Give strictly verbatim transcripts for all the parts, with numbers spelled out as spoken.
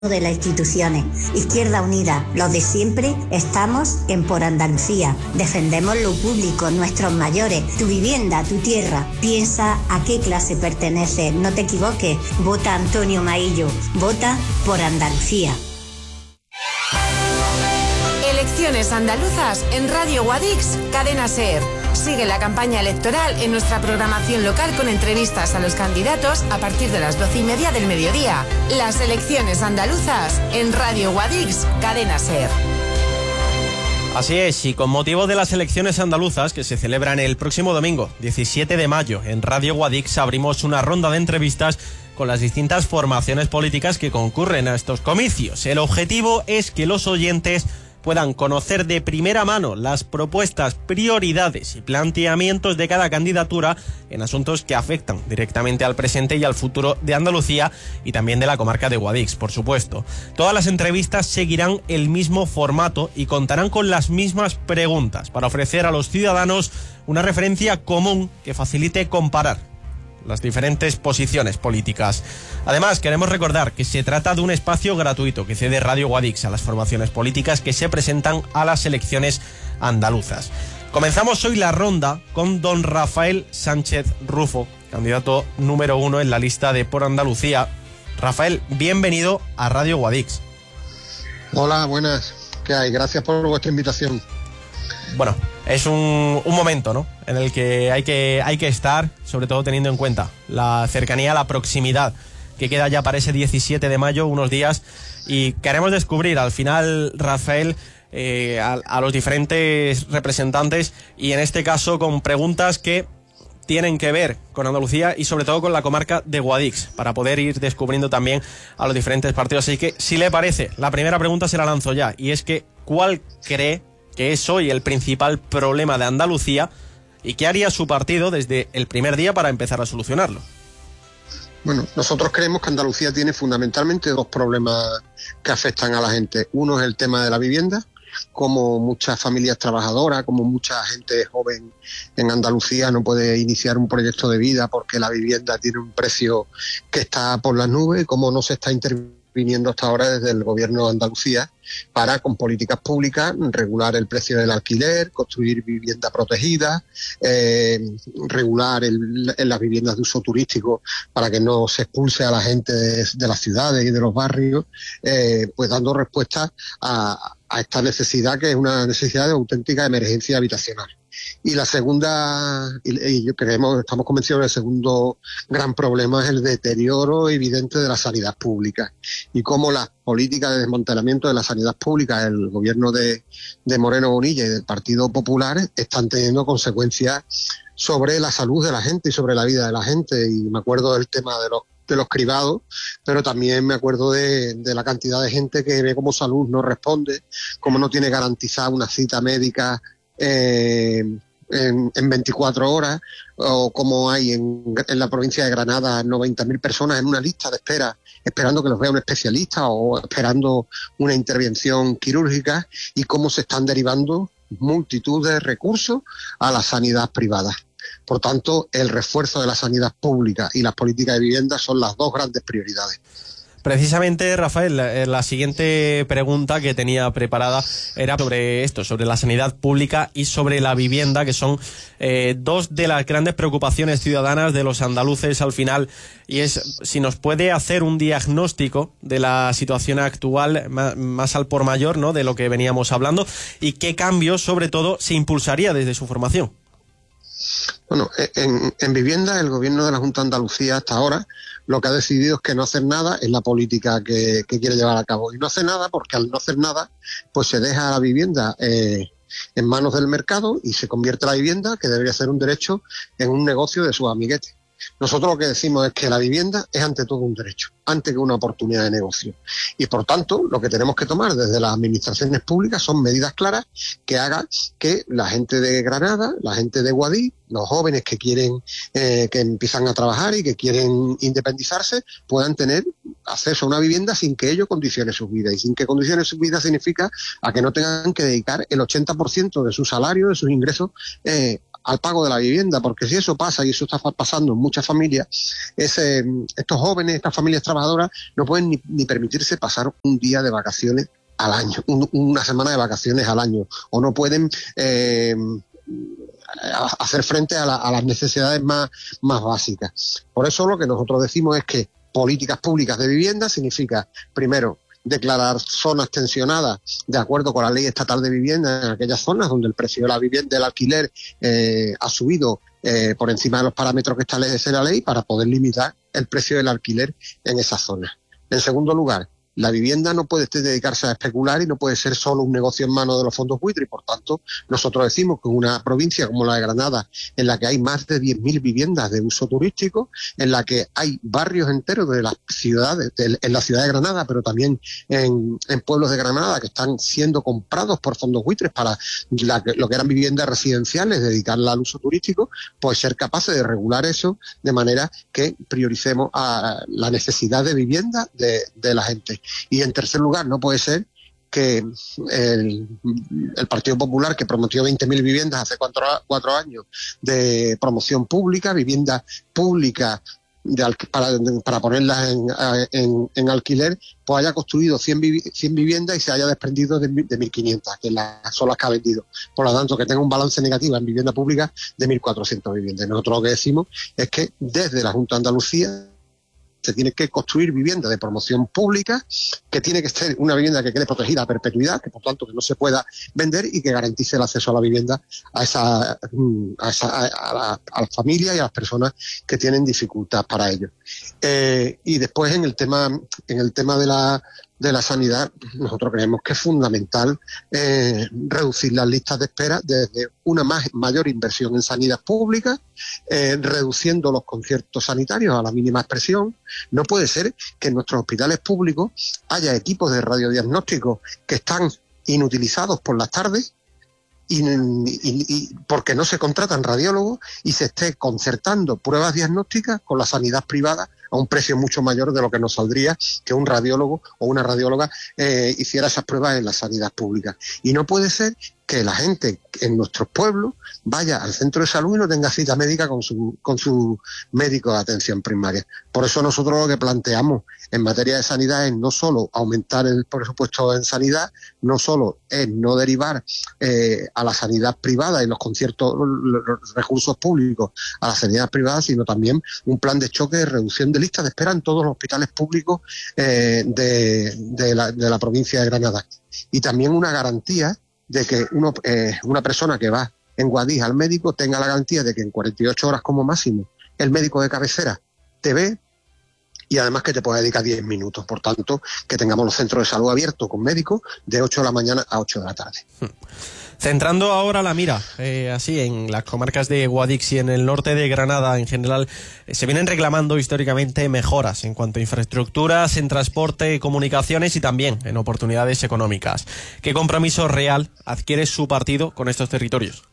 de las instituciones. Izquierda Unida, los de siempre, estamos en Por Andalucía. Defendemos lo público, nuestros mayores, tu vivienda, tu tierra. Piensa a qué clase perteneces, no te equivoques. Vota Antonio Maillo, vota Por Andalucía. Elecciones andaluzas en Radio Guadix, Cadena SER. Sigue la campaña electoral en nuestra programación local con entrevistas a los candidatos a partir de las doce y media del mediodía. Las elecciones andaluzas en Radio Guadix, Cadena SER. Así es, y con motivo de las elecciones andaluzas que se celebran el próximo domingo, diecisiete de mayo, en Radio Guadix abrimos una ronda de entrevistas con las distintas formaciones políticas que concurren a estos comicios. El objetivo es que los oyentes puedan conocer de primera mano las propuestas, prioridades y planteamientos de cada candidatura en asuntos que afectan directamente al presente y al futuro de Andalucía y también de la comarca de Guadix, por supuesto. Todas las entrevistas seguirán el mismo formato y contarán con las mismas preguntas para ofrecer a los ciudadanos una referencia común que facilite comparar las diferentes posiciones políticas. Además, queremos recordar que se trata de un espacio gratuito que cede Radio Guadix a las formaciones políticas que se presentan a las elecciones andaluzas. Comenzamos hoy la ronda con don Rafael Sánchez Rufo, candidato número uno en la lista de Por Andalucía. Rafael, bienvenido a Radio Guadix. Hola, buenas. ¿Qué hay? Gracias por vuestra invitación. Bueno, es un, un momento, ¿no?, en el que hay que hay que estar, sobre todo teniendo en cuenta la cercanía, la proximidad que queda ya para ese diecisiete de mayo, unos días, y queremos descubrir al final, Rafael, eh, a, a los diferentes representantes, y en este caso con preguntas que tienen que ver con Andalucía y sobre todo con la comarca de Guadix, para poder ir descubriendo también a los diferentes partidos. Así que, si le parece, la primera pregunta se la lanzo ya, y es que ¿cuál cree que es hoy el principal problema de Andalucía y qué haría su partido desde el primer día para empezar a solucionarlo? Bueno, nosotros creemos que Andalucía tiene fundamentalmente dos problemas que afectan a la gente. Uno es el tema de la vivienda, como muchas familias trabajadoras, como mucha gente joven en Andalucía no puede iniciar un proyecto de vida porque la vivienda tiene un precio que está por las nubes, como no se está interviniendo viniendo hasta ahora desde el gobierno de Andalucía para, con políticas públicas, regular el precio del alquiler, construir vivienda protegida, eh, regular el, en las viviendas de uso turístico para que no se expulse a la gente de, de las ciudades y de los barrios, eh, pues dando respuesta a, a esta necesidad, que es una necesidad de auténtica emergencia habitacional. Y la segunda, y yo creemos, estamos convencidos, el segundo gran problema es el deterioro evidente de la sanidad pública y cómo las políticas de desmantelamiento de la sanidad pública del gobierno de, de Moreno Bonilla y del Partido Popular están teniendo consecuencias sobre la salud de la gente y sobre la vida de la gente. Y me acuerdo del tema de los de los cribados, pero también me acuerdo de, de la cantidad de gente que ve cómo salud no responde, cómo no tiene garantizada una cita médica eh, en, en veinticuatro horas, o como hay en, en la provincia de Granada noventa mil personas en una lista de espera esperando que los vea un especialista o esperando una intervención quirúrgica, y cómo se están derivando multitud de recursos a la sanidad privada. Por tanto, el refuerzo de la sanidad pública y las políticas de vivienda son las dos grandes prioridades. Precisamente, Rafael, la, la siguiente pregunta que tenía preparada era sobre esto, sobre la sanidad pública y sobre la vivienda, que son eh, dos de las grandes preocupaciones ciudadanas de los andaluces al final, y es si nos puede hacer un diagnóstico de la situación actual, más, más al por mayor, ¿no?, de lo que veníamos hablando, y qué cambios, sobre todo, se impulsaría desde su formación. Bueno, en, en vivienda, el gobierno de la Junta de Andalucía hasta ahora lo que ha decidido es que no hacer nada es la política que, que quiere llevar a cabo. Y no hace nada porque al no hacer nada, pues se deja la vivienda eh, en manos del mercado y se convierte la vivienda, que debería ser un derecho, en un negocio de sus amiguetes. Nosotros lo que decimos es que la vivienda es ante todo un derecho, antes que una oportunidad de negocio. Y por tanto, lo que tenemos que tomar desde las administraciones públicas son medidas claras que hagan que la gente de Granada, la gente de Guadix, los jóvenes que quieren, eh, que empiezan a trabajar y que quieren independizarse, puedan tener acceso a una vivienda sin que ello condicione sus vidas. Y sin que condicione sus vidas significa a que no tengan que dedicar el ochenta por ciento de su salario, de sus ingresos, eh, al pago de la vivienda, porque si eso pasa, y eso está pasando en muchas familias, ese, estos jóvenes, estas familias trabajadoras, no pueden ni, ni permitirse pasar un día de vacaciones al año, un, una semana de vacaciones al año, o no pueden eh, hacer frente a, la, a las necesidades más, más básicas. Por eso lo que nosotros decimos es que políticas públicas de vivienda significa, primero, declarar zonas tensionadas de acuerdo con la ley estatal de vivienda en aquellas zonas donde el precio de la vivienda, del alquiler eh, ha subido eh, por encima de los parámetros que establece la ley, para poder limitar el precio del alquiler en esas zonas. En segundo lugar, la vivienda no puede dedicarse a especular y no puede ser solo un negocio en manos de los fondos buitre, y por tanto nosotros decimos que una provincia como la de Granada, en la que hay más de diez mil viviendas de uso turístico, en la que hay barrios enteros de las ciudades, de, en la ciudad de Granada, pero también en, en pueblos de Granada que están siendo comprados por fondos buitres para la, lo que eran viviendas residenciales, dedicarlas al uso turístico, pues ser capaces de regular eso de manera que prioricemos a la necesidad de vivienda de, de la gente. Y en tercer lugar, no puede ser que el, el Partido Popular, que prometió veinte mil viviendas hace cuatro, cuatro años de promoción pública, vivienda pública de, para, para ponerlas en, en, en alquiler, pues haya construido cien, cien viviendas y se haya desprendido de, de mil quinientas, que las, son las que ha vendido. Por lo tanto, que tenga un balance negativo en vivienda pública de mil cuatrocientas viviendas. Nosotros lo que decimos es que desde la Junta de Andalucía se tiene que construir vivienda de promoción pública, que tiene que ser una vivienda que quede protegida a perpetuidad, que por tanto que no se pueda vender y que garantice el acceso a la vivienda a esa, a, esa, a, la, a las familias y a las personas que tienen dificultad para ello. Eh, y después en el tema, en el tema de la de la sanidad, nosotros creemos que es fundamental eh, reducir las listas de espera desde una más, mayor inversión en sanidad pública, eh, reduciendo los conciertos sanitarios a la mínima expresión. No puede ser que en nuestros hospitales públicos haya equipos de radiodiagnóstico que están inutilizados por las tardes, Y, y, y porque no se contratan radiólogos, y se esté concertando pruebas diagnósticas con la sanidad privada a un precio mucho mayor de lo que nos saldría que un radiólogo o una radióloga eh, hiciera esas pruebas en la sanidad pública. Y no puede ser que la gente en nuestros pueblos vaya al centro de salud y no tenga cita médica con su, con su médico de atención primaria. Por eso nosotros lo que planteamos en materia de sanidad es no solo aumentar el presupuesto en sanidad, no solo es no derivar eh, a la sanidad privada y los conciertos, los recursos públicos a la sanidad privada, sino también un plan de choque de reducción de listas de espera en todos los hospitales públicos eh, de, de, la, de la provincia de Granada. Y también una garantía de que uno, eh, una persona que va en Guadix al médico tenga la garantía de que en cuarenta y ocho horas como máximo el médico de cabecera te ve, y además que te pueda dedicar diez minutos. Por tanto, que tengamos los centros de salud abiertos con médicos de ocho de la mañana a ocho de la tarde. Centrando ahora la mira, eh, así en las comarcas de Guadix y en el norte de Granada en general, eh, se vienen reclamando históricamente mejoras en cuanto a infraestructuras, en transporte, comunicaciones y también en oportunidades económicas. ¿Qué compromiso real adquiere su partido con estos territorios?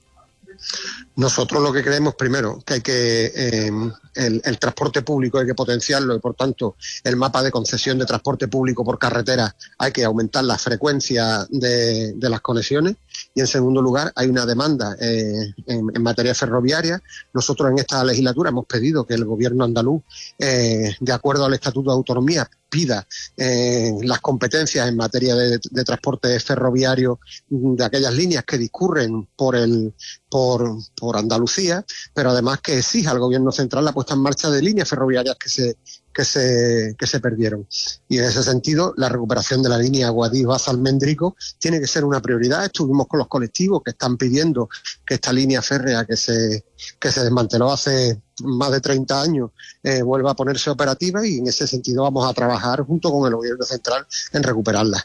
Nosotros lo que creemos, primero, que hay que eh, el, el transporte público hay que potenciarlo, y por tanto el mapa de concesión de transporte público por carretera hay que aumentar la frecuencia de, de las conexiones. Y en segundo lugar, hay una demanda eh, en, en materia ferroviaria. Nosotros en esta legislatura hemos pedido que el gobierno andaluz, eh, de acuerdo al Estatuto de Autonomía, pida eh, las competencias en materia de, de transporte ferroviario de aquellas líneas que discurren por el por, por Andalucía, pero además que exija al gobierno central la puesta en marcha de líneas ferroviarias que se que se que se perdieron. Y en ese sentido, la recuperación de la línea Guadix-Baza-Almendrico tiene que ser una prioridad. Estuvimos con los colectivos que están pidiendo que esta línea férrea que se que se desmanteló hace más de treinta años eh, vuelva a ponerse operativa, y en ese sentido vamos a trabajar junto con el gobierno central en recuperarla.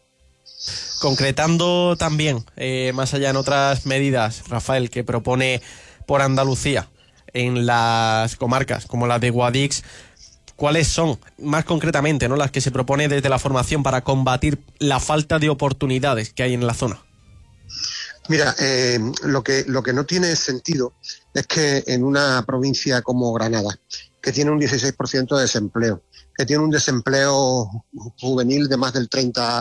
Concretando también, eh, más allá en otras medidas, Rafael, que propone por Andalucía en las comarcas como la de Guadix, ¿cuáles son más concretamente, ¿no?, las que se propone desde la formación para combatir la falta de oportunidades que hay en la zona? Mira, eh, lo que lo que no tiene sentido es que en una provincia como Granada, que tiene un dieciséis por ciento de desempleo, que tiene un desempleo juvenil de más del treinta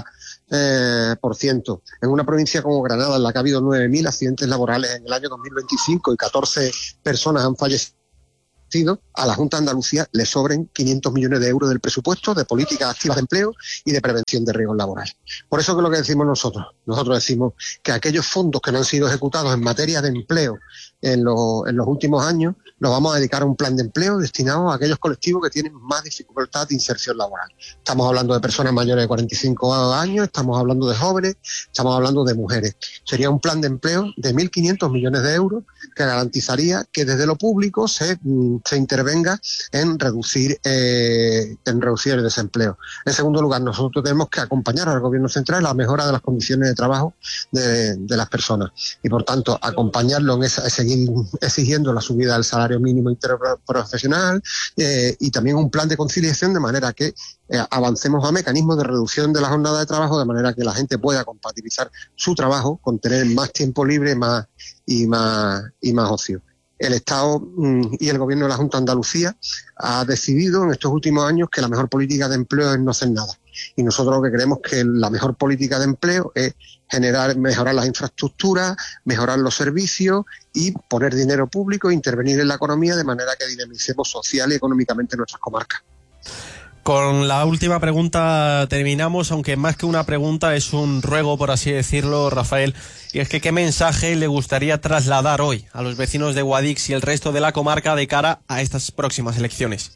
eh, por ciento. En una provincia como Granada, en la que ha habido nueve mil accidentes laborales en el año dos mil veinticinco y catorce personas han fallecido, a la Junta de Andalucía le sobren quinientos millones de euros del presupuesto de políticas activas de empleo y de prevención de riesgos laborales. Por eso que es lo que decimos nosotros. Nosotros decimos que aquellos fondos que no han sido ejecutados en materia de empleo en, lo, en los últimos años los vamos a dedicar a un plan de empleo destinado a aquellos colectivos que tienen más dificultad de inserción laboral. Estamos hablando de personas mayores de cuarenta y cinco años, estamos hablando de jóvenes, estamos hablando de mujeres. Sería un plan de empleo de mil quinientos millones de euros que garantizaría que desde lo público se, se intervenga en reducir, eh, en reducir el desempleo. En segundo lugar, nosotros tenemos que acompañar al Gobierno central en la mejora de las condiciones de trabajo de, de las personas y, por tanto, acompañarlo en esa, seguir exigiendo la subida del salario mínimo interprofesional eh, y también un plan de conciliación de manera que eh, avancemos a mecanismos de reducción de la jornada de trabajo de manera que la gente pueda compatibilizar su trabajo con tener más tiempo libre más y más y más ocio. El Estado mmm, y el Gobierno de la Junta de Andalucía ha decidido en estos últimos años que la mejor política de empleo es no hacer nada. Y nosotros lo que creemos que la mejor política de empleo es generar, mejorar las infraestructuras, mejorar los servicios y poner dinero público e intervenir en la economía de manera que dinamicemos social y económicamente nuestras comarcas. Con la última pregunta terminamos, aunque más que una pregunta es un ruego, por así decirlo, Rafael, y es que ¿qué mensaje le gustaría trasladar hoy a los vecinos de Guadix y el resto de la comarca de cara a estas próximas elecciones?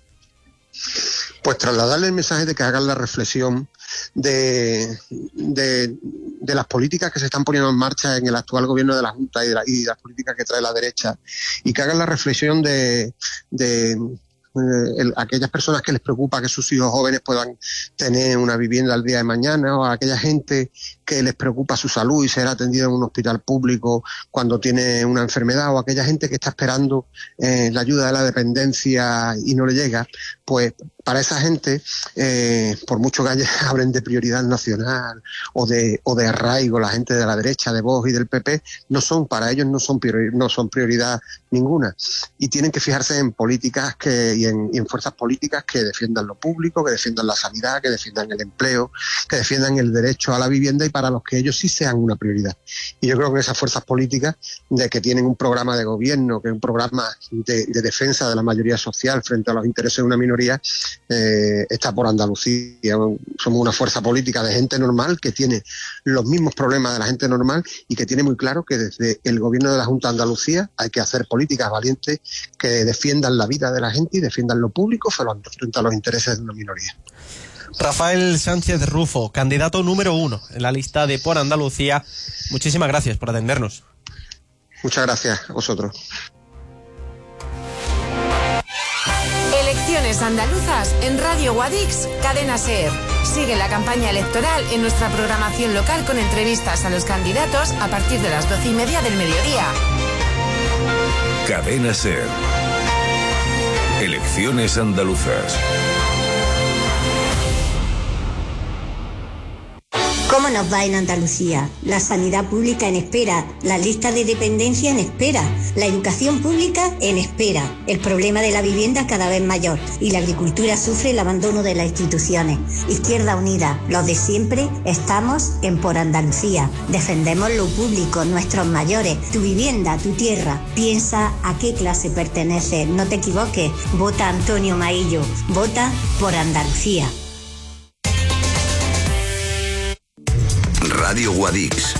Pues trasladarle el mensaje de que hagan la reflexión de, de, de las políticas que se están poniendo en marcha en el actual gobierno de la Junta y de, la, y de las políticas que trae la derecha, y que hagan la reflexión de... de El, aquellas personas que les preocupa que sus hijos jóvenes puedan tener una vivienda al día de mañana, o a aquella gente que les preocupa su salud y ser atendido en un hospital público cuando tiene una enfermedad, o aquella gente que está esperando eh, la ayuda de la dependencia y no le llega, pues para esa gente, eh, por mucho que haya, hablen de prioridad nacional o de, o de arraigo, la gente de la derecha, de Vox y del P P, no son, para ellos no son, priori, no son prioridad ninguna. Y tienen que fijarse en políticas que, y, en, y en fuerzas políticas que defiendan lo público, que defiendan la sanidad, que defiendan el empleo, que defiendan el derecho a la vivienda y para los que ellos sí sean una prioridad. Y yo creo que esas fuerzas políticas de que tienen un programa de gobierno, que es un programa de, de defensa de la mayoría social frente a los intereses de una minoría, eh, está por Andalucía. Somos una fuerza política de gente normal que tiene los mismos problemas de la gente normal y que tiene muy claro que desde el gobierno de la Junta de Andalucía hay que hacer políticas valientes que defiendan la vida de la gente y defiendan lo público frente a los intereses de una minoría. Rafael Sánchez Rufo, candidato número uno en la lista de Por Andalucía, muchísimas gracias por atendernos. Muchas gracias a vosotros. Elecciones andaluzas en Radio Guadix, Cadena SER. Sigue la campaña electoral en nuestra programación local con entrevistas a los candidatos a partir de las doce y media del mediodía. Cadena SER. Elecciones andaluzas. ¿Cómo nos va en Andalucía? La sanidad pública en espera, la lista de dependencia en espera, la educación pública en espera, el problema de la vivienda cada vez mayor y la agricultura sufre el abandono de las instituciones. Izquierda Unida, los de siempre, estamos en Por Andalucía. Defendemos lo público, nuestros mayores, tu vivienda, tu tierra. Piensa a qué clase perteneces, no te equivoques. Vota Antonio Maillo, vota Por Andalucía. Radio Guadix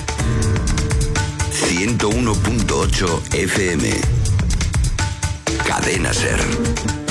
ciento uno punto ocho F M. Cadena SER.